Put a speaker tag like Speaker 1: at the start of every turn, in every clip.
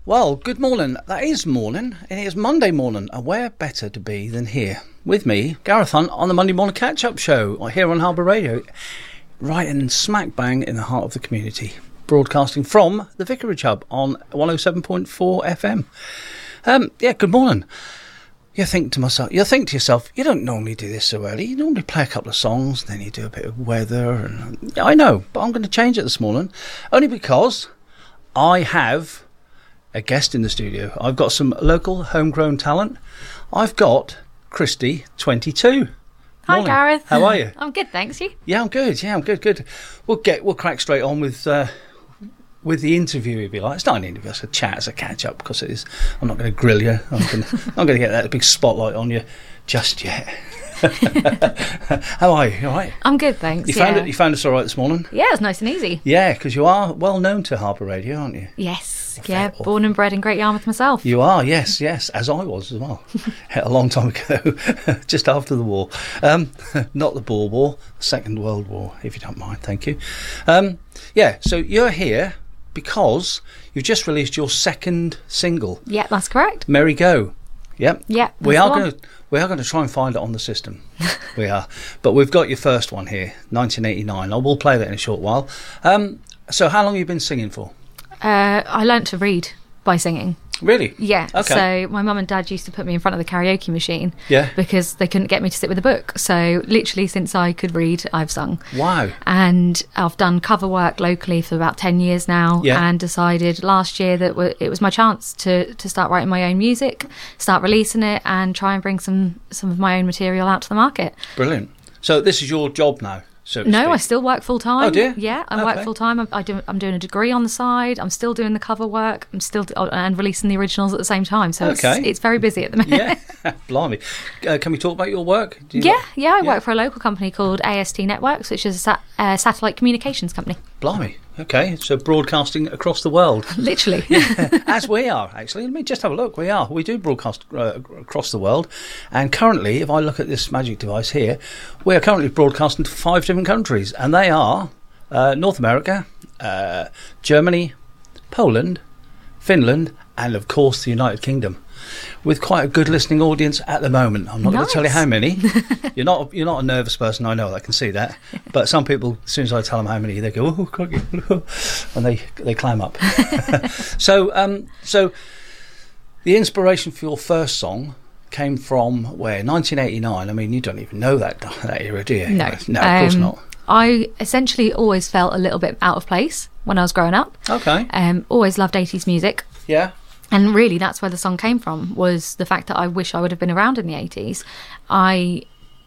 Speaker 1: Well, good morning. That is morning, and it is Monday morning, and where better to be than here with me, Gareth Hunt, on the Monday Morning Catch-Up Show here on Harbour Radio, right in smack bang in the heart of the community, broadcasting from the Vicarage Hub on 107.4 FM. Good morning. You think to yourself, you don't normally do this so early. You normally play a couple of songs, then you do a bit of weather, and I know, but I'm going to change it this morning, only because I have a guest in the studio. I've got some local homegrown talent. I've got Christy, 22.
Speaker 2: Hi, Gareth.
Speaker 1: How are you?
Speaker 2: I'm good, thanks. You?
Speaker 1: Yeah, I'm good. Good. We'll crack straight on with the interview, if you like. It's not an interview, it's a chat, it's a catch up, because it is. I'm not going to grill you. I'm going to get that big spotlight on you just yet. How are you? You all right?
Speaker 2: I'm good, thanks.
Speaker 1: You found us all right this morning?
Speaker 2: Yeah, it's nice and easy.
Speaker 1: Yeah, because you are well known to Harbour Radio, aren't you?
Speaker 2: Yes. Yeah, born and bred in Great Yarmouth myself.
Speaker 1: You are, yes, as I was as well. A long time ago, just after the war. Not the Boer War, Second World War, if you don't mind, thank you. So you're here because you've just released your second single.
Speaker 2: Yeah, that's correct.
Speaker 1: Merry Go. Yep.
Speaker 2: Yeah.
Speaker 1: We are going to try and find it on the system. We are. But we've got your first one here, 1989. I will play that in a short while. So how long have you been singing for?
Speaker 2: I learnt to read by singing.
Speaker 1: Really?
Speaker 2: Yeah.
Speaker 1: Okay.
Speaker 2: So my mum and dad used to put me in front of the karaoke machine.
Speaker 1: Yeah.
Speaker 2: Because they couldn't get me to sit with a book. So literally since I could read, I've sung.
Speaker 1: Wow.
Speaker 2: And I've done cover work locally for about 10 years now.
Speaker 1: Yeah.
Speaker 2: And decided last year that it was my chance to start writing my own music, start releasing it, and try and bring some of my own material out to the market.
Speaker 1: Brilliant. So this is your job now? So
Speaker 2: no, I still work full time.
Speaker 1: Oh, do you?
Speaker 2: Yeah, I work full time. I'm doing a degree on the side. I'm still doing the cover work. I'm still and releasing the originals at the same time. So it's very busy at the minute.
Speaker 1: Yeah, blimey. Can we talk about your work?
Speaker 2: I work for a local company called AST Networks, which is a satellite communications company.
Speaker 1: Blimey. Okay, so broadcasting across the world.
Speaker 2: Literally.
Speaker 1: Yeah, as we are, actually. Let me just have a look. We do broadcast across the world. And currently, if I look at this magic device here, we are currently broadcasting to 5 different countries. And they are North America, Germany, Poland, Finland, and of course the United Kingdom. With quite a good listening audience at the moment. I'm not going to tell you how many. You're not a nervous person, I know, I can see that. But some people, as soon as I tell them how many, they go, oh, crikey, and they climb up. So the inspiration for your first song came from where? 1989. I mean, you don't even know that era, do you?
Speaker 2: No,
Speaker 1: of course not.
Speaker 2: I essentially always felt a little bit out of place when I was growing up.
Speaker 1: Okay.
Speaker 2: Always loved 80s music.
Speaker 1: Yeah.
Speaker 2: And really, that's where the song came from, was the fact that I wish I would have been around in the 80s. I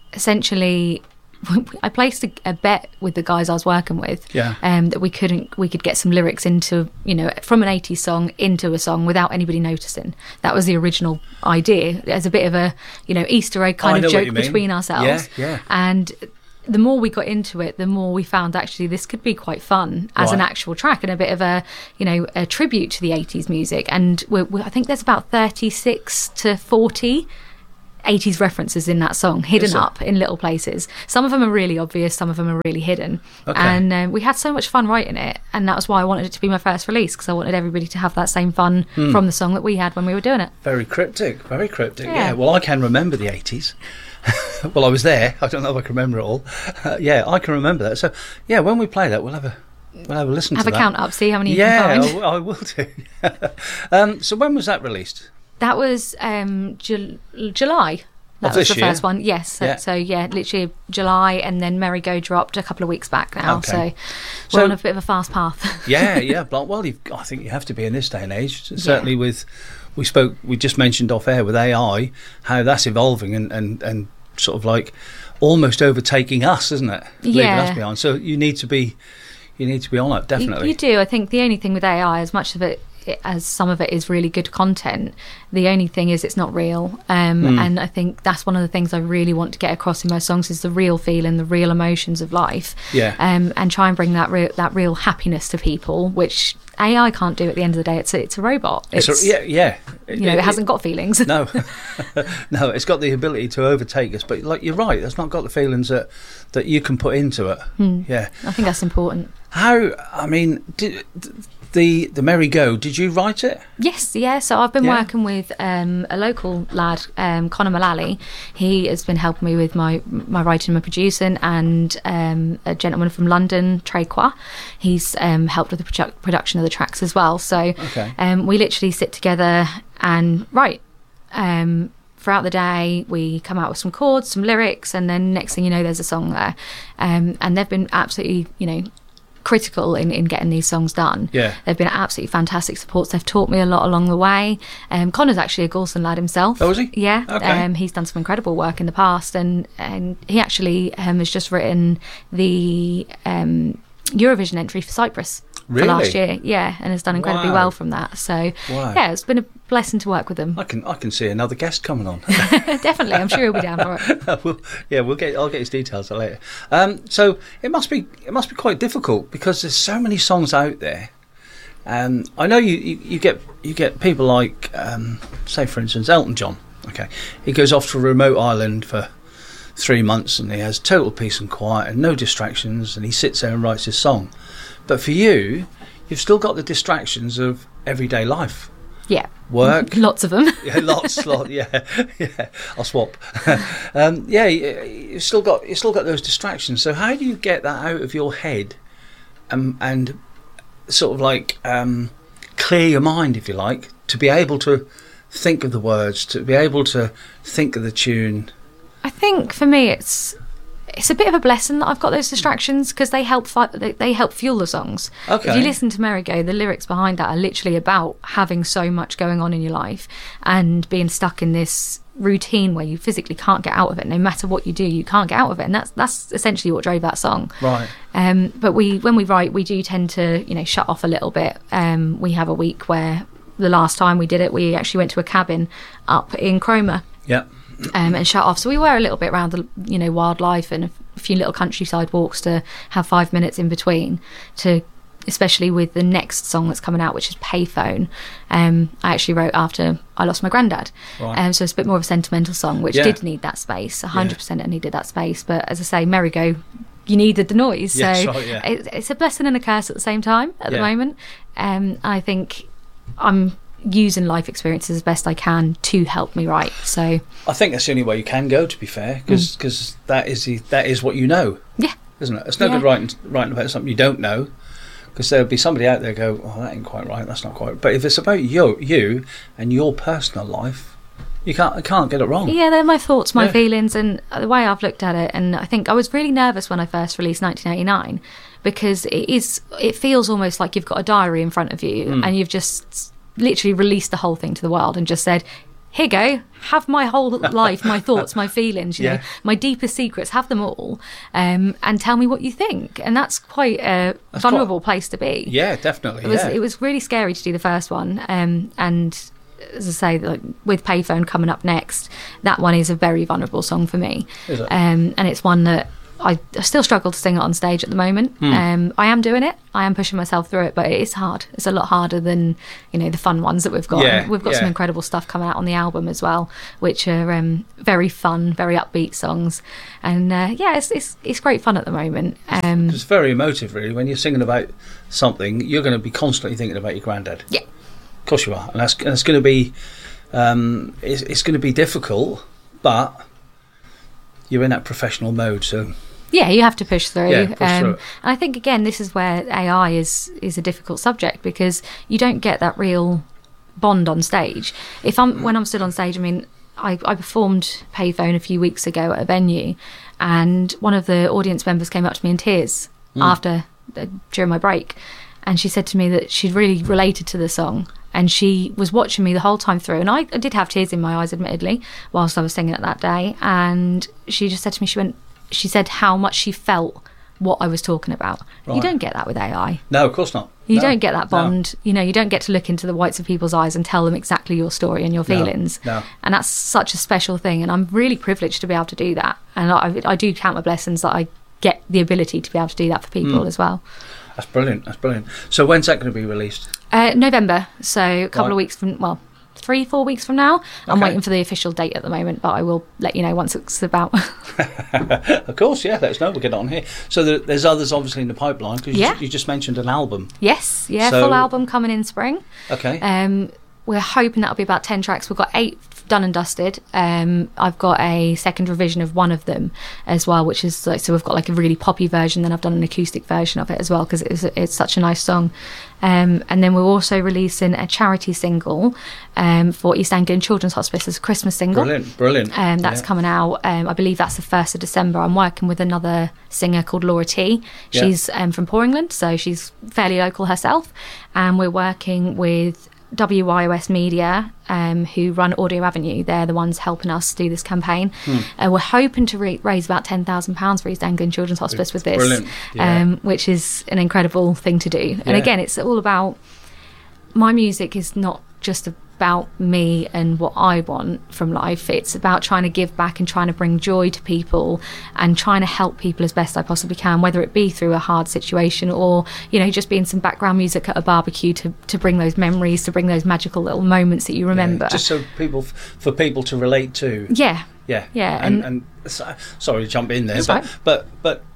Speaker 2: placed a bet with the guys I was working with, that we could get some lyrics into, from an 80s song into a song without anybody noticing. That was the original idea, as a bit of a, Easter egg kind of joke between ourselves.
Speaker 1: Yeah.
Speaker 2: And the more we got into it, the more we found actually this could be quite fun as an actual track and a bit of a tribute to the 80s music. And I think there's about 36 to 40 80s references in that song, hidden up in little places. Some of them are really obvious, some of them are really hidden. Okay. And we had so much fun writing it, and that was why I wanted it to be my first release, because I wanted everybody to have that same fun from the song that we had when we were doing it.
Speaker 1: Very cryptic. Yeah, well, I can remember the 80s. Well, I was there. I don't know if I can remember it all. I can remember that. So, when we play that, we'll have a listen to that.
Speaker 2: Have a count up, see how many you can find.
Speaker 1: I will do. So when was that released?
Speaker 2: That was July. That was the first one, yes. So literally July, and then Merry Go dropped a couple of weeks back now. Okay. So we're on a bit of a fast path. Yeah. Well, I think you have to be in this day and age. Certainly we just mentioned off air with AI, how that's evolving and sort of like almost overtaking us, isn't it? Leaving us behind. So you need to be on it, definitely. You do. I think the only thing with AI, as much of it as some of it is really good content, the only thing is it's not real, and I think that's one of the things I really want to get across in my songs, is the real feeling, the real emotions of life, and try and bring that real happiness to people, which AI can't do at the end of the day. It's a robot. It hasn't got feelings.
Speaker 1: No, it's got the ability to overtake us, but like you're right, it's not got the feelings that you can put into it. Yeah,
Speaker 2: I think that's important.
Speaker 1: How? I mean, the Merry Go, did you write it?
Speaker 2: Yes, yeah. So I've been working with a local lad, Conor Mullally. He has been helping me with my writing and my producing, and a gentleman from London, Trey Qua. He's helped with the production of the tracks as well. So we literally sit together and write. Throughout the day, we come out with some chords, some lyrics, and then next thing you know, there's a song there. And they've been absolutely, critical in getting these songs done.
Speaker 1: Yeah.
Speaker 2: They've been absolutely fantastic supports. They've taught me a lot along the way. Connor's actually a Galston lad himself.
Speaker 1: Oh, is he?
Speaker 2: Yeah.
Speaker 1: Okay.
Speaker 2: He's done some incredible work in the past, and he actually has just written the Eurovision entry for Cyprus.
Speaker 1: Really?
Speaker 2: For last year, yeah, and has done incredibly well from that. So, yeah, it's been a blessing to work with them.
Speaker 1: I can see another guest coming on.
Speaker 2: Definitely, I'm sure he'll be down for it.
Speaker 1: I'll get his details later. So it must be quite difficult because there's so many songs out there. I know you get people like, say for instance, Elton John. Okay, he goes off to a remote island for 3 months and he has total peace and quiet and no distractions, and he sits there and writes his song. But for you, you've still got the distractions of everyday life.
Speaker 2: Yeah.
Speaker 1: Work.
Speaker 2: Lots of them.
Speaker 1: Yeah, lots. Yeah. I'll swap. You've still got those distractions. So how do you get that out of your head, and sort of like clear your mind, if you like, to be able to think of the words, to be able to think of the tune?
Speaker 2: I think for me, it's a bit of a blessing that I've got those distractions, because they help fuel the songs.
Speaker 1: Okay.
Speaker 2: If you listen to Merry Go, the lyrics behind that are literally about having so much going on in your life and being stuck in this routine where you physically can't get out of it. No matter what you do, you can't get out of it, and that's essentially what drove that song.
Speaker 1: Right.
Speaker 2: But when we write, we do tend to shut off a little bit. We have a week where the last time we did it, we actually went to a cabin up in Cromer.
Speaker 1: Yeah.
Speaker 2: And shut off. So we were a little bit around the wildlife and a few little countryside walks to have 5 minutes in between, to especially with the next song that's coming out, which is Payphone. I actually wrote after I lost my granddad.
Speaker 1: Right.
Speaker 2: So it's a bit more of a sentimental song, which did need that space. 100% it needed that space. But as I say, Merry Go, you needed the noise. So it's a blessing and a curse at the same time at the moment. I think I'm using life experiences as best I can to help me write. So
Speaker 1: I think that's the only way you can go, to be fair, because that is what you know.
Speaker 2: Yeah.
Speaker 1: Isn't it? It's no good writing about something you don't know, because there'll be somebody out there go, oh, that ain't quite right, that's not quite right. But if it's about you and your personal life, you can't get it wrong.
Speaker 2: Yeah, they're my thoughts, my feelings, and the way I've looked at it. And I think I was really nervous when I first released 1989, because it feels almost like you've got a diary in front of you and you've just literally released the whole thing to the world and just said, here you go, have my whole life, my thoughts, my feelings, you know, my deepest secrets, have them all, and tell me what you think. And that's quite a vulnerable place to be.
Speaker 1: Yeah, definitely.
Speaker 2: It was really scary to do the first one, and as I say, like, with Payphone coming up next, that one is a very vulnerable song for me.
Speaker 1: Is it?
Speaker 2: And it's one that I still struggle to sing it on stage at the moment. I am doing it. I am pushing myself through it, but it is hard. It's a lot harder than the fun ones that we've got.
Speaker 1: Yeah,
Speaker 2: we've got some incredible stuff coming out on the album as well, which are very fun, very upbeat songs. And it's great fun at the moment.
Speaker 1: It's very emotive, really. When you're singing about something, you're going to be constantly thinking about your granddad.
Speaker 2: Yeah,
Speaker 1: of course you are, and that's going to be it's going to be difficult, but you're in that professional mode, so.
Speaker 2: Yeah, you have to push through.
Speaker 1: Yeah, push through.
Speaker 2: And I think, again, this is where AI is a difficult subject, because you don't get that real bond on stage. When I'm stood on stage, I mean, I performed Payphone a few weeks ago at a venue, and one of the audience members came up to me in tears during my break, and she said to me that she'd really related to the song, and she was watching me the whole time through, and I did have tears in my eyes, admittedly, whilst I was singing it that day. And she just said to me, she said how much she felt what I was talking about. Right. You don't get that with AI.
Speaker 1: No, of course not.
Speaker 2: You don't get that bond. No. You don't get to look into the whites of people's eyes and tell them exactly your story and your feelings.
Speaker 1: No.
Speaker 2: And that's such a special thing, and I'm really privileged to be able to do that. And I do count my blessings that I get the ability to be able to do that for people as well. That's
Speaker 1: brilliant. So when's that going to be released?
Speaker 2: November. So a couple of weeks from, 3-4 weeks from now. I'm waiting for the official date at the moment, but I will let you know once it's about.
Speaker 1: Of course, yeah, let us know, we'll get it on here. So there's others obviously in the pipeline, because you just mentioned an album.
Speaker 2: Yes, full album coming in spring.
Speaker 1: Okay.
Speaker 2: We're hoping that'll be about 10 tracks. We've got 8 done and dusted. I've got a second revision of one of them as well, which is so we've got like a really poppy version, then I've done an acoustic version of it as well, because it's such a nice song. And then we're also releasing a charity single for East Anglian Children's Hospice as a Christmas single.
Speaker 1: Brilliant.
Speaker 2: That's coming out, I believe that's the 1st of December. I'm working with another singer called Laura T. She's from Poor England, so she's fairly local herself. And we're working with WYOS Media, who run Audio Avenue. They're the ones helping us do this campaign. We're hoping to raise about £10,000 for East Anglian Children's Hospice with this.
Speaker 1: Brilliant.
Speaker 2: Which is an incredible thing to do. And again, it's all about, my music is not just about me and what I want from life. It's about trying to give back and trying to bring joy to people and trying to help people as best I possibly can, whether it be through a hard situation or, you know, just being some background music at a barbecue to bring those memories, to bring those magical little moments that you remember.
Speaker 1: Just so for people to relate to.
Speaker 2: Yeah.
Speaker 1: And sorry to jump in there, but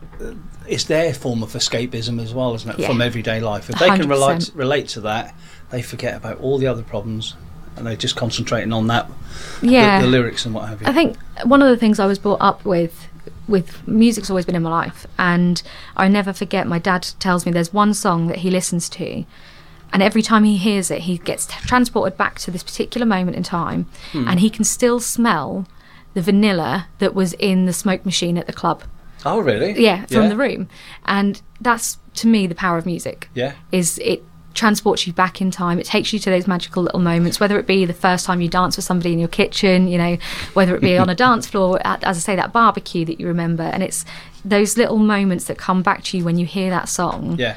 Speaker 1: it's their form of escapism as well, isn't it, from everyday life. If they 100%. Can relate to that, they forget about all the other problems and they're just concentrating on that, the lyrics and what have you.
Speaker 2: I think one of the things I was brought up with music's always been in my life, and I never forget, my dad tells me there's one song that he listens to, and every time he hears it he gets transported back to this particular moment in time, and he can still smell the vanilla that was in the smoke machine at the club.
Speaker 1: Oh, really?
Speaker 2: Yeah, from the room. And that's, to me, the power of music.
Speaker 1: Yeah.
Speaker 2: Is it transports you back in time. It takes you to those magical little moments, whether it be the first time you dance with somebody in your kitchen, you know, whether it be on a dance floor, as I say, that barbecue that you remember. And it's those little moments that come back to you when you hear that song.
Speaker 1: Yeah.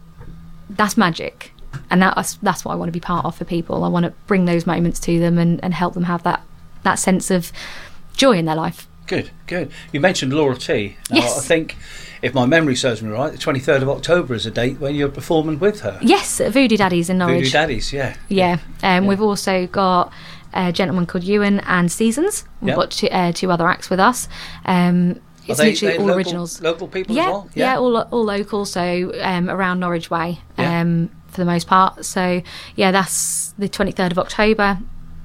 Speaker 2: That's magic. And that's what I want to be part of for people. I want to bring those moments to them and help them have that sense of joy in their life.
Speaker 1: Good. You mentioned Laura T. Now,
Speaker 2: yes.
Speaker 1: I think, if my memory serves me right, the 23rd of October is a date when you're performing with her.
Speaker 2: Yes, at Voodoo Daddies in Norwich.
Speaker 1: Voodoo Daddies, yeah.
Speaker 2: We've also got a gentleman called Ewan and Seasons. We've got two other acts with us. It's literally all originals.
Speaker 1: Local people as well?
Speaker 2: Yeah, all local, so around Norwich Way for the most part. So, that's the 23rd of October.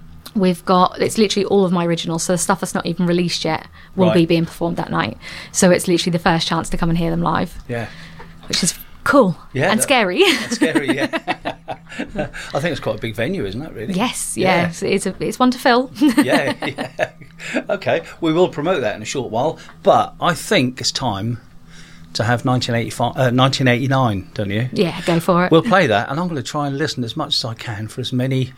Speaker 2: It's literally all of my originals, so the stuff that's not even released yet will be being performed that night. So it's literally the first chance to come and hear them live.
Speaker 1: Yeah.
Speaker 2: Which is cool. Yeah. And scary.
Speaker 1: And scary, yeah. I think it's quite a big venue, isn't it, really?
Speaker 2: Yes, yeah. It's one to fill.
Speaker 1: Yeah. Okay, we will promote that in a short while, but I think it's time to have 1989, don't you?
Speaker 2: Yeah, go for it.
Speaker 1: We'll play that, and I'm going to try and listen as much as I can for as many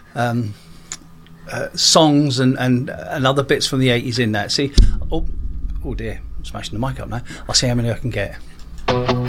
Speaker 1: songs and other bits from the 80s in that. See, oh dear, I'm smashing the mic up now. I'll see how many I can get.